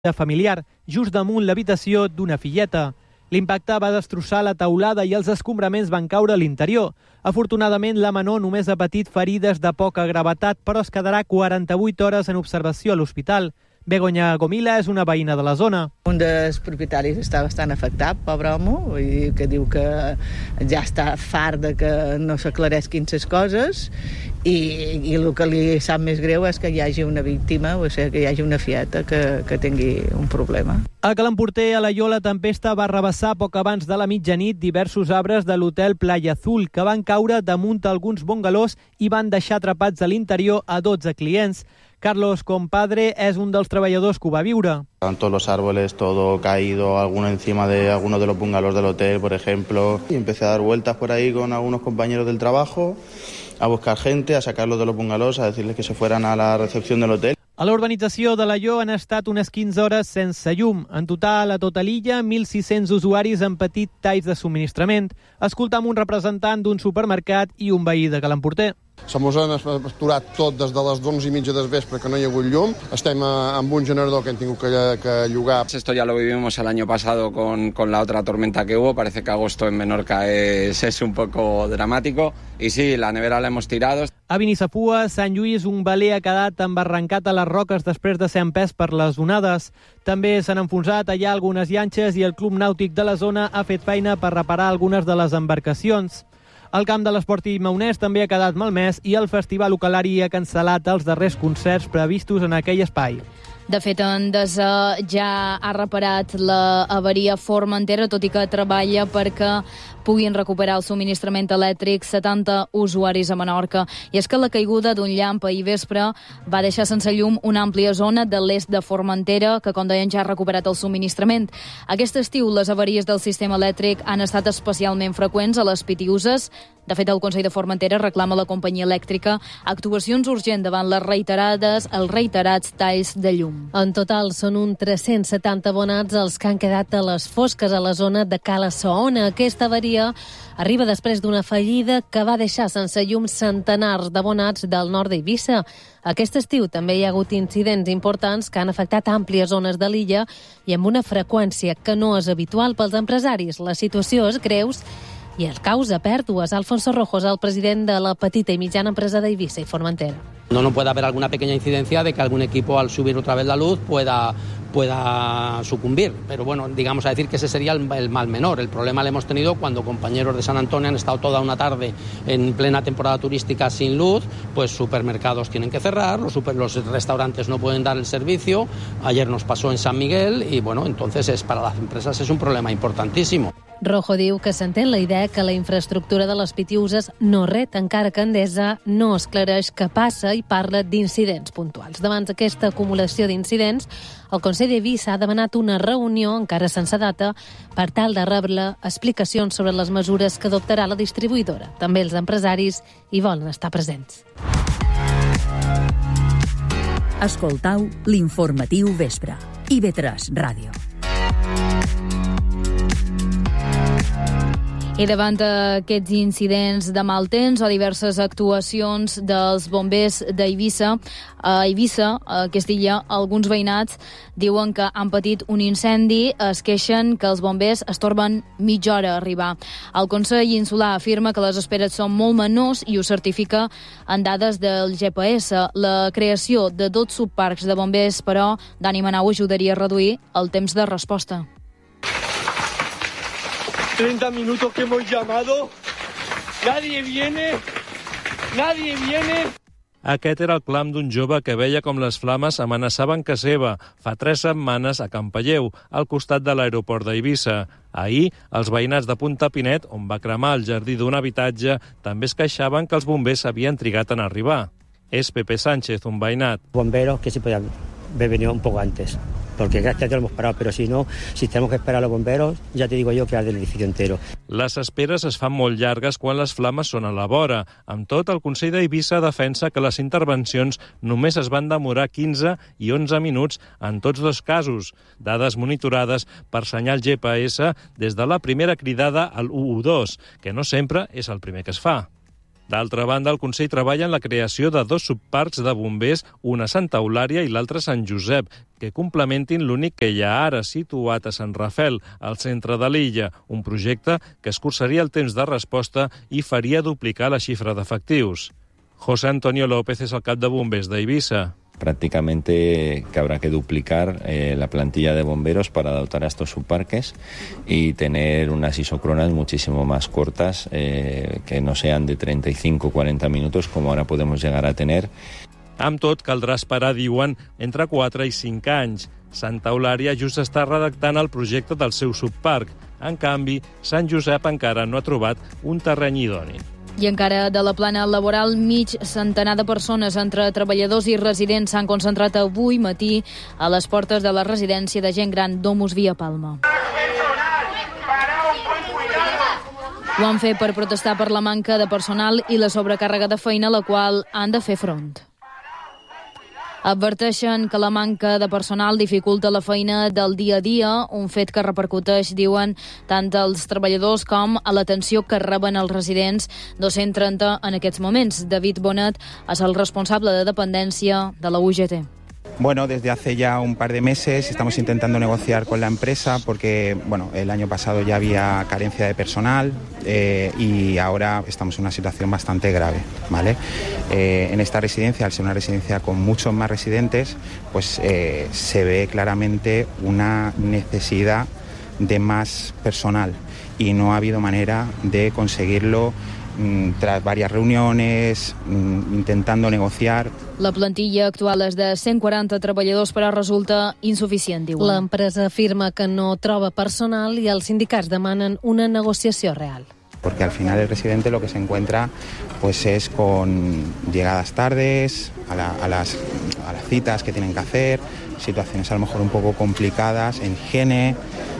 familiar, just damunt l'habitació d'una filleta. L'impacte va destrossar la teulada i els escombraments van caure a l'interior. Afortunadament, la menor només ha patit ferides de poca gravetat, però es quedarà 48 hores en observació a l'hospital. Begoña Gomila és una veïna de la zona. Un dels propietaris està bastant afectat, pobre home, que diu que ja està fart de que no s'aclareixin les coses i el que li sap més greu és que hi hagi una víctima, o sigui, que hi hagi una fieta que tingui un problema. A Cal Emporter, a la Iola, la tempesta va arrabassar poc abans de la mitjanit diversos arbres de l'hotel Playa Azul que van caure damunt alguns bungalós i van deixar atrapats a l'interior a 12 clients. Carlos Compadre és un dels treballadors que ho va viure. Estaban todos los árboles, todo caído, alguno encima de algunos de los bungalows del hotel, por ejemplo. Y empecé a dar vueltas por ahí con algunos compañeros del trabajo, a buscar gente, a sacarlos de los bungalows, a decirles que se fueran a la recepción del hotel. A la urbanització de l'Aió han estat unes 15 hores sense llum. En total, a tota l'illa, 1.600 usuaris han patit talls de subministrament. Escoltam un representant d'un supermercat i un veí de Cal Emporter. Se mos han aturat tot des de les 11:30 del vespre que no hi ha hagut llum. Estem amb un generador que hem tingut que llogar. Esto ya lo vivimos el año pasado con la otra tormenta que hubo. Parece que agosto en Menorca es un poco dramático. Y sí, la nevera la hemos tirado. A Binisapua, Sant Lluís, un veler ha quedat embarrancat a les roques després de ser empès per les onades. També s'han enfonsat allà algunes llanxes i el Club Nàutic de la zona ha fet feina per reparar algunes de les embarcacions. El camp de l'Esportiu Maonès també ha quedat malmès i el Festival Ucalari ha cancel·lat els darrers concerts previstos en aquell espai. De fet, Endesa ja ha reparat la avaria Formentera, tot i que treballa perquè puguin recuperar el subministrament elèctric 70 usuaris a Menorca. I és que la caiguda d'un llamp ahir vespre va deixar sense llum una àmplia zona de l'est de Formentera, que, com deien, ja ha recuperat el subministrament. Aquest estiu, les avaries del sistema elèctric han estat especialment freqüents a les Pitiüses. De fet, el Consell de Formentera reclama a la companyia elèctrica actuacions urgents davant els reiterats talls de llum. En total, són un 370 abonats els que han quedat a les fosques a la zona de Cala Saona. Aquesta avaria arriba després d'una fallida que va deixar sense llum centenars d'abonats del nord d'Eivissa. Aquest estiu també hi ha hagut incidents importants que han afectat àmplies zones de l'illa i amb una freqüència que no és habitual pels empresaris. La situació és greu i el causa pèrdues. Alfonso Rojos, el president de la petita i mitjana empresa d'Eivissa i Formentera. No puede haber alguna pequeña incidencia de que algún equipo al subir otra vez la luz pueda sucumbir. Pero bueno, digamos a decir que ese sería el mal menor. El problema lo hemos tenido cuando compañeros de San Antonio han estado toda una tarde en plena temporada turística sin luz, pues supermercados tienen que cerrar, los restaurantes no pueden dar el servicio. Ayer nos pasó en San Miguel y bueno, entonces para las empresas es un problema importantísimo. Rojo diu que s'entén la idea que la infraestructura de les Pitiüses no ret, encara que Endesa no esclareix què passa i parla d'incidents puntuals. Davant d'aquesta acumulació d'incidents, el Consell d'Eivissa ha demanat una reunió, encara sense data, per tal de rebre explicacions sobre les mesures que adoptarà la distribuïdora. També els empresaris hi volen estar presents. Escoltau l'informatiu vespre. IB3 Ràdio. I davant d'aquests incidents de mal temps o diverses actuacions dels bombers d'Eivissa, a Eivissa, aquesta illa, alguns veïnats diuen que han patit un incendi, es queixen que els bombers es torben mitja hora a arribar. El Consell Insular afirma que les esperes són molt menors i ho certifica en dades del GPS. La creació de 2 subparcs de bombers, però, Dani Manau ajudaria a reduir el temps de resposta. 30 minutos que hemos llamado, nadie viene. Aquest era el clam d'un jove que veia com les flames amenaçaven casa seva fa 3 setmanes a Campalleu, al costat de l'aeroport d'Eivissa. Ahir, els veïnats de Punta Pinet, on va cremar el jardí d'un habitatge, també es queixaven que els bombers havien trigat en arribar. És Pepe Sánchez, un veïnat. Bomberos que sí podían haber venido un poco antes, porque gracias a Dios lo hemos parado, pero si no, si tenemos que esperar a los bomberos, ya te digo yo que arde el edificio entero. Les esperes es fan molt llargues quan les flames són a la vora. Amb tot, el Consell d'Eivissa defensa que les intervencions només es van demorar 15 i 11 minuts en tots 2 casos, dades monitorades per senyal GPS des de la primera cridada al 112, que no sempre és el primer que es fa. D'altra banda, el Consell treballa en la creació de 2 subparcs de bombers, un a Santa Eulària i l'altre a Sant Josep, que complementin l'únic que hi ha ara situat a Sant Rafel, al centre de l'illa, un projecte que escurçaria el temps de resposta i faria duplicar la xifra d'efectius. José Antonio López és el cap de bombers d'Eivissa. Prácticamente que habrá que duplicar la plantilla de bomberos para dotar a estos subparques y tener unas isócronas muchísimo más cortas, que no sean de 35 o 40 minutos como ahora podemos llegar a tener. Amb tot, caldrà esperar, diuen, entre 4 i 5 anys. Santa Eulària just està redactant el projecte del seu subparc. En canvi, Sant Josep encara no ha trobat un terreny idoni. I encara de la plana laboral, mig centenar de persones entre treballadors i residents s'han concentrat avui matí a les portes de la residència de gent gran Domus Via Palma. Ho han fet per protestar per la manca de personal i la sobrecàrrega de feina a la qual han de fer front. Adverteixen que la manca de personal dificulta la feina del dia a dia, un fet que repercuteix, diuen, tant als treballadors com a l'atenció que reben els residents, 230 en aquests moments. David Bonet és el responsable de dependència de la UGT. Bueno, desde hace ya un par de meses estamos intentando negociar con la empresa porque, el año pasado ya había carencia de personal y ahora estamos en una situación bastante grave, ¿vale? En esta residencia, al ser una residencia con muchos más residentes, pues se ve claramente una necesidad de más personal y no ha habido manera de conseguirlo tras varias reuniones, intentando negociar. La plantilla actual és de 140 treballadors, però resulta insuficient, diuen. L'empresa afirma que no troba personal i els sindicats demanen una negociació real. Porque al final el residente lo que se encuentra pues es con llegadas tardes, a las citas que tienen que hacer, situaciones a lo mejor un poco complicadas en higiene,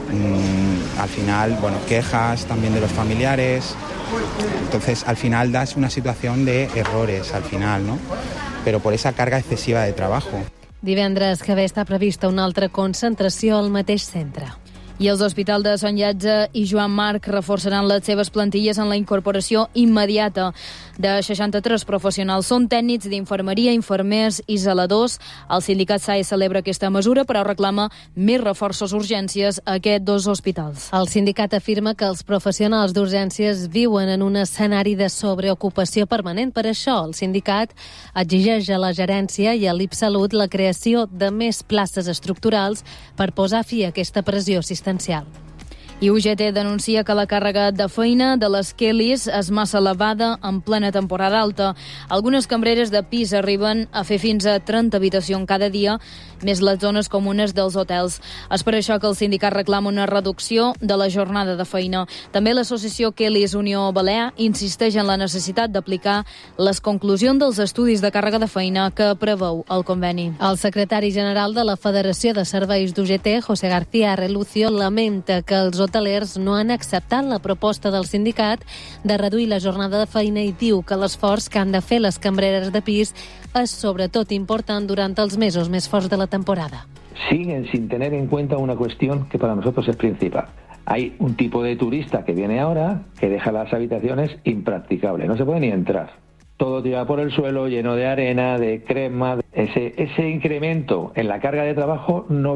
al final, quejas también de los familiares. Entonces, al final das una situación de errores, al final, ¿no? Pero por esa carga excesiva de trabajo. Divendres que ve està prevista una altra concentració al mateix centre. I els hospitals de Sant Llàtzer i Joan Marc reforçaran les seves plantilles en la incorporació immediata de 63 professionals. Són tècnics d'infermeria, infermers i zeladors. El sindicat SAE celebra aquesta mesura, però reclama més reforços urgències a aquests 2 hospitals. El sindicat afirma que els professionals d'urgències viuen en un escenari de sobreocupació permanent. Per això, el sindicat exigeix a la gerència i a l'IPSalut la creació de més places estructurals per posar fi a aquesta pressió assistencial. I UGT denuncia que la càrrega de feina de les Kellys és massa elevada en plena temporada alta. Algunes cambreres de pis arriben a fer fins a 30 habitacions cada dia, més les zones comunes dels hotels. És per això que el sindicat reclama una reducció de la jornada de feina. També l'associació Kellys Unió Balear insisteix en la necessitat d'aplicar les conclusions dels estudis de càrrega de feina que preveu el conveni. El secretari general de la Federació de Serveis d'UGT, José García Relucio, lamenta que els hotelers no han acceptat la proposta del sindicat de reduir la jornada de feina i diu que l'esforç que han de fer les cambreres de pis és sobretot important durant els mesos més forts de la temporada. Siguen sin tener en cuenta una cuestión que para nosotros es principal. Hay un tipo de turista que viene ahora que deja las habitaciones impracticables, no se puede ni entrar. Todo tira por el suelo, lleno de arena, de crema. Ese incremento en la carga de trabajo no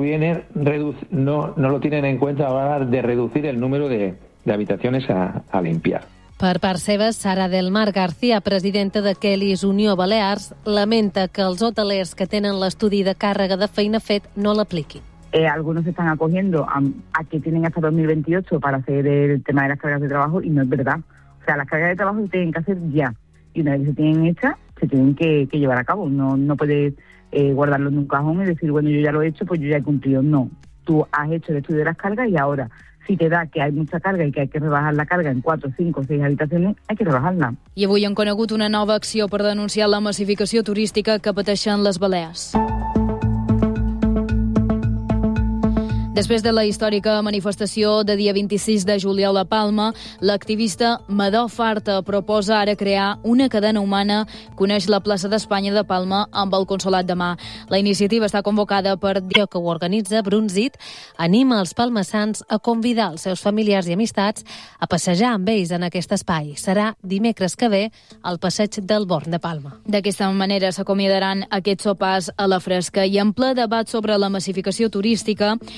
lo tienen en cuenta a la hora de reducir el número de habitaciones a limpiar. Per part seva, Sara del Mar García, presidenta de Kellys Unió Balears, lamenta que els hotelers que tenen l'estudi de càrrega de feina fet no l'apliquin. Algunos se están acogiendo a que tienen hasta 2028 para hacer el tema de las cargas de trabajo y no es verdad. O sea, las cargas de trabajo se tienen que hacer ya. Y una vez que se tienen hechas, se tienen que llevar a cabo. No puedes guardarlo en un cajón y decir, bueno, yo ya lo he hecho, pues yo ya he cumplido. No, tú has hecho el estudio de las cargas y ahora, si te da que hay mucha carga i que hay que rebajar la carga en 4, 5 o 6 habitaciones, hay que rebajarla. I avui han conegut una nova acció per denunciar la massificació turística que pateixen les Balears. Després de la històrica manifestació de dia 26 de juliol a Palma, l'activista Madó Farta proposa ara crear una cadena humana que uneix la plaça d'Espanya de Palma amb el Consolat de Mar. La iniciativa està convocada per dia que ho organitza Brunzit, anima els palmassans a convidar els seus familiars i amistats a passejar amb ells en aquest espai. Serà dimecres que ve al passeig del Born de Palma. D'aquesta manera s'acomiadaran aquests sopars a la fresca i en ple debat sobre la massificació turística,